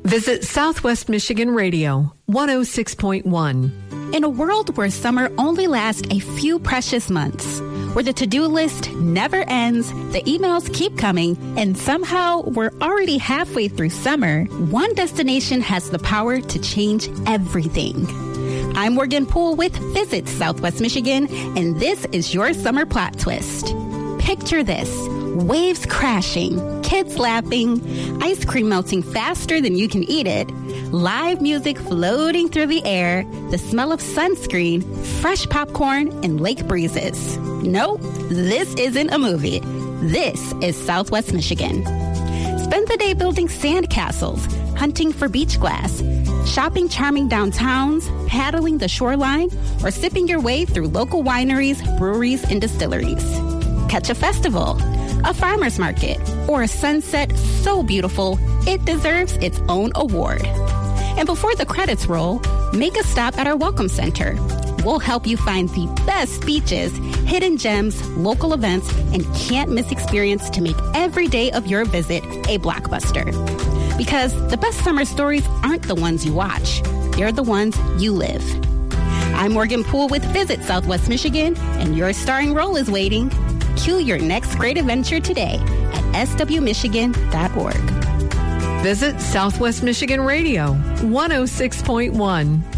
Visit Southwest Michigan Radio, 106.1. In a world where summer only lasts a few precious months, where the to-do list never ends, the emails keep coming, and somehow we're already halfway through summer, one destination has the power to change everything. I'm Morgan Poole with Visit Southwest Michigan, and this is your summer plot twist. Picture this: waves crashing, kids laughing, ice cream melting faster than you can eat it, live music floating through the air, the smell of sunscreen, fresh popcorn, and lake breezes. Nope, this isn't a movie. This is Southwest Michigan. Spend the day building sand castles, hunting for beach glass, shopping charming downtowns, paddling the shoreline, or sipping your way through local wineries, breweries, and distilleries. Catch a festival, a farmer's market, or a sunset so beautiful it deserves its own award. And before the credits roll, make a stop at our Welcome Center. We'll help you find the best beaches, hidden gems, local events, and can't-miss experience to make every day of your visit a blockbuster. Because the best summer stories aren't the ones you watch, they're the ones you live. I'm Morgan Poole with Visit Southwest Michigan, and your starring role is waiting. Cue your next great adventure today at swmichigan.org. Visit Southwest Michigan Radio, 106.1.